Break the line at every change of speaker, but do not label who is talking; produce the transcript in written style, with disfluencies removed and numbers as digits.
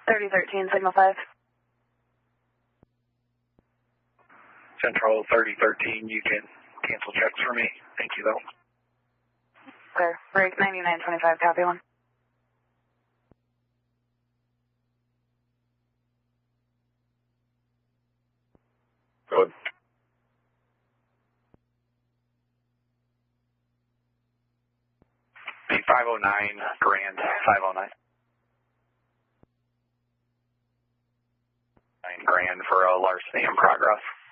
3013, signal 5.
Central 3013, you can cancel checks for me. Thank you, though.
Clear. Break 9925, copy 1.
Good. B509, Grand 509. 9 grand for a larceny in progress.